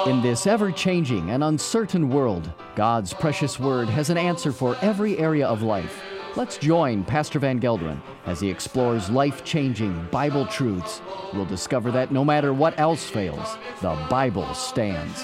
In this ever-changing and uncertain world, God's precious Word has an answer for every area of life. Let's join Pastor Van Gelderen as he explores life-changing Bible truths. We'll discover that no matter what else fails, the Bible stands.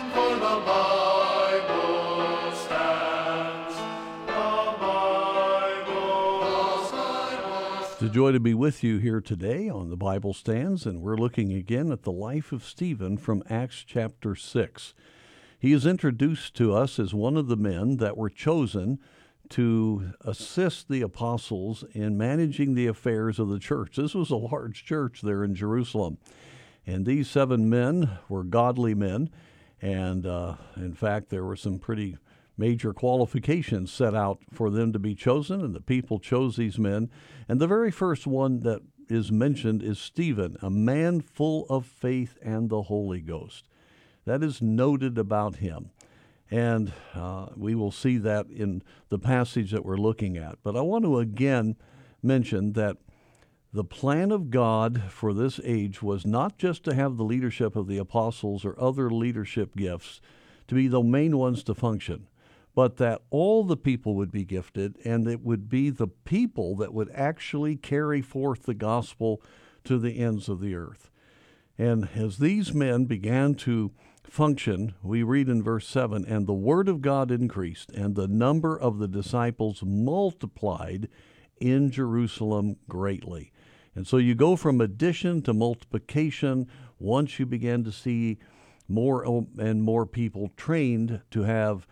It's a joy to be with you here today on The Bible Stands, and we're looking again at the life of Stephen from Acts chapter 6. He is introduced to us as one of the men that were chosen to assist the apostles in managing the affairs of the church. This was a large church there in Jerusalem, and these 7 men were godly men, and in fact, there were some pretty major qualifications set out for them to be chosen, and the people chose these men. And the very first one that is mentioned is Stephen, a man full of faith and the Holy Ghost. That is noted about him. And we will see that in the passage that we're looking at. But I want to again mention that the plan of God for this age was not just to have the leadership of the apostles or other leadership gifts to be the main ones to function, but that all the people would be gifted, and it would be the people that would actually carry forth the gospel to the ends of the earth. And as these men began to function, we read in verse 7, "And the word of God increased, and the number of the disciples multiplied in Jerusalem greatly." And so you go from addition to multiplication once you begin to see more and more people trained to have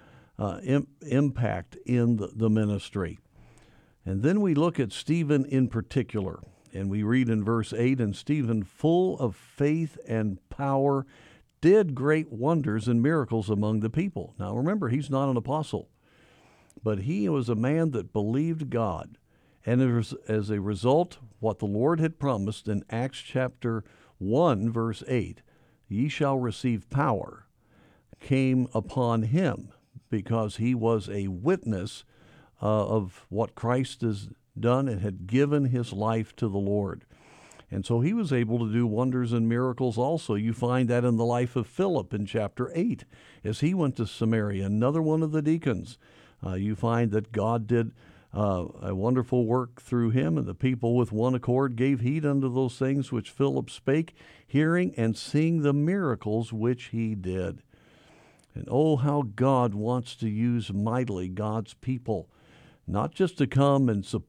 impact in the ministry. And then we look at Stephen in particular, and we read in verse 8, "And Stephen, full of faith and power, did great wonders and miracles among the people." Now remember, he's not an apostle, but he was a man that believed God. And as a result, what the Lord had promised in Acts chapter 1, verse 8, "Ye shall receive power," came upon him, because he was a witness of what Christ has done and had given his life to the Lord. And so he was able to do wonders and miracles also. You find that in the life of Philip in chapter 8, as he went to Samaria, another one of the deacons. You find that God did a wonderful work through him, and the people with one accord gave heed unto those things which Philip spake, hearing and seeing the miracles which he did. And oh, how God wants to use mightily God's people, not just to come and